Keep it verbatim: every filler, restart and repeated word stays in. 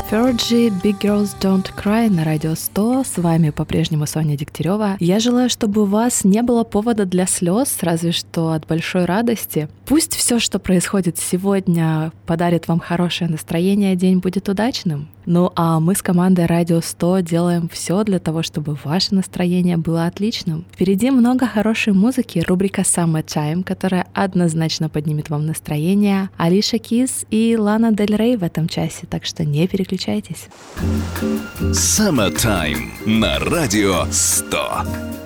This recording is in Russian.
Fergie, Big Girls Don't Cry на Радио сто. С вами по-прежнему Соня Дегтярева. Я желаю, чтобы у вас не было повода для слез, разве что от большой радости. Пусть все, что происходит сегодня, подарит вам хорошее настроение, день будет удачным. Ну а мы с командой Радио сто делаем все для того, чтобы ваше настроение было отличным. Впереди много хорошей музыки, рубрика Summertime, которая однозначно поднимет вам настроение, Алиша Кис и Лана Дель Рей в этом часе, так что не переключайтесь. Summertime на Радио сто.